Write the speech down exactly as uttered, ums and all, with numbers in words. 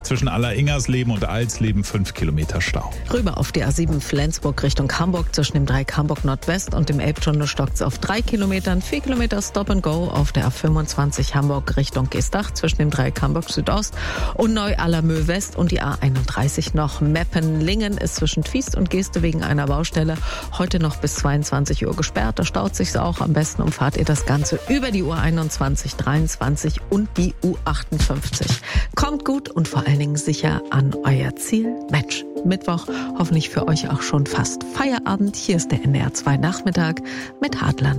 Zwischen Aller-Ingersleben und Alsleben fünf Kilometer Stau. Rüber auf die A sieben Flensburg Richtung Hamburg. Zwischen dem Dreieck Hamburg Nordwest und dem Elbtunnel stockt es auf drei Kilometern. vier Kilometer Stop and Go auf der A fünfundzwanzig Hamburg Richtung Geestach. Zwischen dem Dreieck Hamburg Südost und Neu-Allermöh West und die A einunddreißig noch. Meppen-Lingen ist zwischen Twiest und Geeste wegen einer Baustelle heute noch bis zweiundzwanzig Uhr gesperrt. Da staut sich's auch. Am besten umfahrt ihr das Ganze über die U einundzwanzig, dreiundzwanzig und die U achtundfünfzig. Kommt gut und vor allen Dingen sicher an euer Ziel. Mensch, Mittwoch, hoffentlich für euch auch schon fast Feierabend. Hier ist der N D R zwei Nachmittag mit Hartland.